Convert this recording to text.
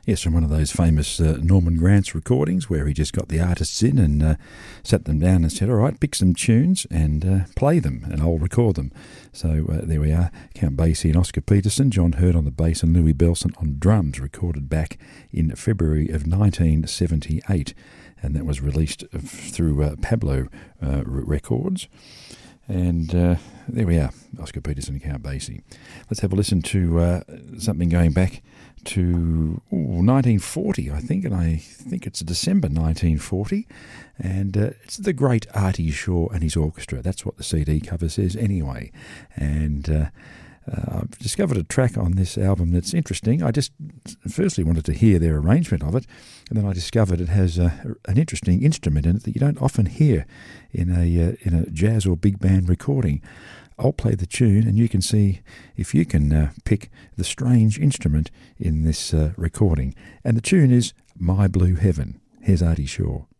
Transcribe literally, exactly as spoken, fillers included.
Yes, from one of those famous uh, Norman Granz recordings where he just got the artists in and uh, sat them down and said, all right, pick some tunes and uh, play them and I'll record them. So uh, there we are, Count Basie and Oscar Peterson, John Hurt on the bass and Louis Bellson on drums, recorded back in February of nineteen seventy-eight. And that was released through uh, Pablo uh, Records. And uh, there we are, Oscar Peterson and Count Basie. Let's have a listen to uh, something going back to ooh, nineteen forty, I think, and I think it's December nineteen forty, and uh, it's the great Artie Shaw and his orchestra. That's what the C D cover says anyway. And uh, uh, I've discovered a track on this album that's interesting. I just firstly wanted to hear their arrangement of it, and then I discovered it has a, an interesting instrument in it that you don't often hear in a uh, in a jazz or big band recording. I'll play the tune and you can see if you can uh, pick the strange instrument in this uh, recording. And the tune is My Blue Heaven. Here's Artie Shaw.